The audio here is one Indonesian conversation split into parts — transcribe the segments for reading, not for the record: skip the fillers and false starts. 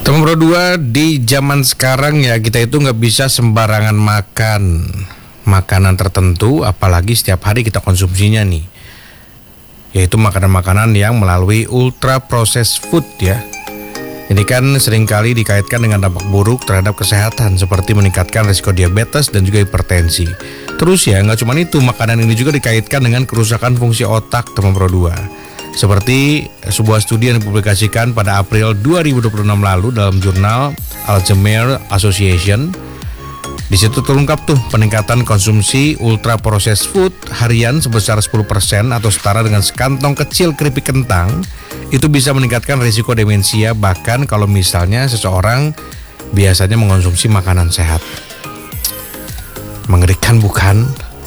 Teman Pro 2, di zaman sekarang ya kita itu nggak bisa sembarangan makan makanan tertentu, apalagi setiap hari kita konsumsinya nih, yaitu makanan-makanan yang melalui ultra processed food ya. Ini kan seringkali dikaitkan dengan dampak buruk terhadap kesehatan, seperti meningkatkan risiko diabetes dan juga hipertensi. Terus ya, nggak cuma itu, makanan ini juga dikaitkan dengan kerusakan fungsi otak, teman Pro 2. Seperti sebuah studi yang dipublikasikan pada April 2026 lalu dalam jurnal Alzheimer Association. Di situ terungkap tuh peningkatan konsumsi ultra processed food harian sebesar 10% atau setara dengan sekantong kecil keripik kentang itu bisa meningkatkan risiko demensia, bahkan kalau misalnya seseorang biasanya mengonsumsi makanan sehat. Mengerikan bukan?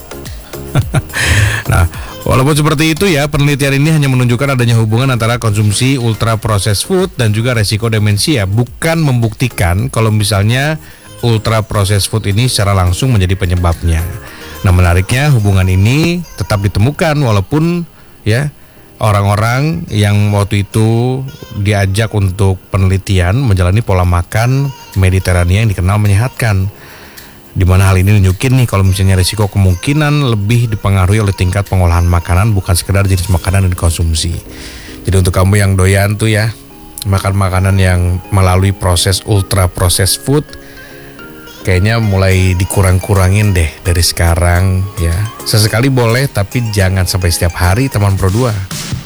Nah, walaupun seperti itu ya, penelitian ini hanya menunjukkan adanya hubungan antara konsumsi ultra processed food dan juga resiko demensia, bukan membuktikan kalau misalnya ultra processed food ini secara langsung menjadi penyebabnya. Nah, menariknya hubungan ini tetap ditemukan walaupun ya orang-orang yang waktu itu diajak untuk penelitian menjalani pola makan Mediterania yang dikenal menyehatkan. Di mana hal ini nunjukin nih kalau misalnya risiko kemungkinan lebih dipengaruhi oleh tingkat pengolahan makanan, bukan sekedar jenis makanan yang dikonsumsi. Jadi untuk kamu yang doyan tuh ya makan makanan yang melalui proses ultra processed food, kayaknya mulai dikurang-kurangin deh dari sekarang ya. Sesekali boleh, tapi jangan sampai setiap hari, teman Pro 2.